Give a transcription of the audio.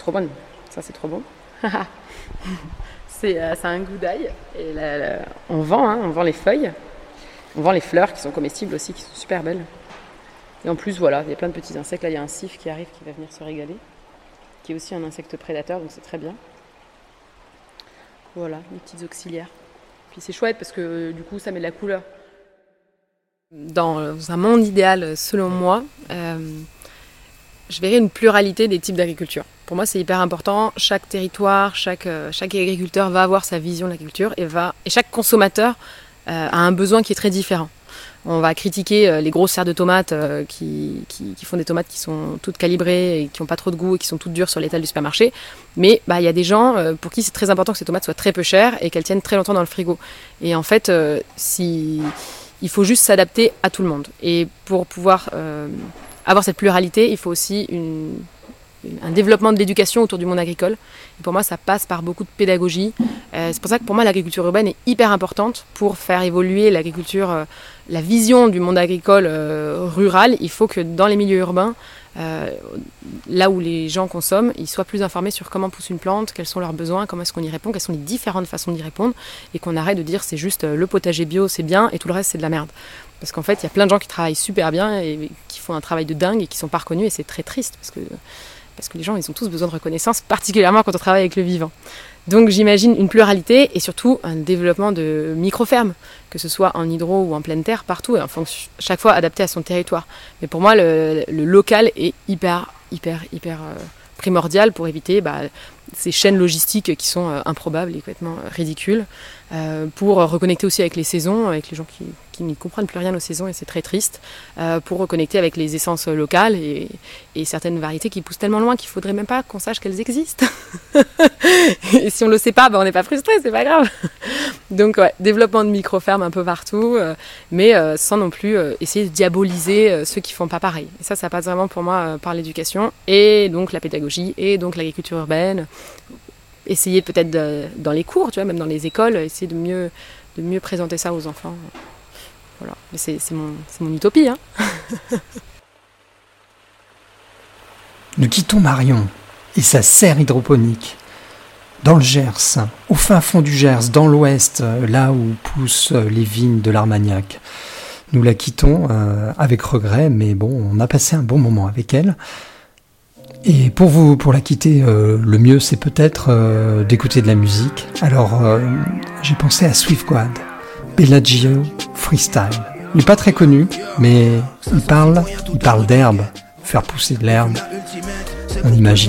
trop bonne. Ça, c'est trop bon. Ça a un goût d'ail. Et là, on vend les feuilles. On vend les fleurs qui sont comestibles aussi, qui sont super belles. Et en plus, voilà, il y a plein de petits insectes. Là, il y a un cif qui arrive, qui va venir se régaler, qui est aussi un insecte prédateur, donc c'est très bien. Voilà, les petites auxiliaires. Puis c'est chouette parce que du coup, ça met de la couleur. Dans un monde idéal, selon moi, je verrais une pluralité des types d'agriculture. Pour moi, c'est hyper important. Chaque territoire, chaque agriculteur va avoir sa vision de l'agriculture et chaque consommateur a un besoin qui est très différent. On va critiquer les grosses serres de tomates qui font des tomates qui sont toutes calibrées et qui n'ont pas trop de goût et qui sont toutes dures sur l'étal du supermarché. Mais y a des gens pour qui c'est très important que ces tomates soient très peu chères et qu'elles tiennent très longtemps dans le frigo. Et en fait, il faut juste s'adapter à tout le monde. Et pour pouvoir avoir cette pluralité, il faut aussi un développement de l'éducation autour du monde agricole. Et pour moi, ça passe par beaucoup de pédagogie. C'est pour ça que pour moi, l'agriculture urbaine est hyper importante pour faire évoluer l'agriculture, la vision du monde agricole rural. Il faut que dans les milieux urbains, là où les gens consomment, ils soient plus informés sur comment pousse une plante, quels sont leurs besoins, comment est-ce qu'on y répond, quelles sont les différentes façons d'y répondre, et qu'on arrête de dire c'est juste le potager bio, c'est bien, et tout le reste, c'est de la merde. Parce qu'en fait, il y a plein de gens qui travaillent super bien et qui font un travail de dingue et qui sont pas reconnus, et c'est très triste parce que les gens, ils ont tous besoin de reconnaissance, particulièrement quand on travaille avec le vivant. Donc j'imagine une pluralité et surtout un développement de micro-fermes, que ce soit en hydro ou en pleine terre, partout, et chaque fois adapté à son territoire. Mais pour moi, le local est hyper primordial pour éviter ces chaînes logistiques qui sont improbables et complètement ridicules, pour reconnecter aussi avec les saisons, avec les gens qui ne comprennent plus rien aux saisons, et c'est très triste, pour reconnecter avec les essences locales et certaines variétés qui poussent tellement loin qu'il ne faudrait même pas qu'on sache qu'elles existent. Et si on ne le sait pas, on n'est pas frustré, c'est pas grave. Donc développement de micro-fermes un peu partout, mais sans non plus essayer de diaboliser ceux qui ne font pas pareil. Et ça passe vraiment pour moi par l'éducation, et donc la pédagogie, et donc l'agriculture urbaine. Essayer peut-être dans les cours, tu vois, même dans les écoles, essayer de mieux présenter ça aux enfants. Voilà, mais c'est mon utopie, hein. Nous quittons Marion et sa serre hydroponique. Dans le Gers, au fin fond du Gers, dans l'ouest, là où poussent les vignes de l'Armagnac. Nous la quittons avec regret, mais bon, on a passé un bon moment avec elle. Et pour la quitter, le mieux c'est peut-être d'écouter de la musique. Alors j'ai pensé à Swiftquad, Bellagio Freestyle. Il n'est pas très connu, mais il parle d'herbe, faire pousser de l'herbe. On imagine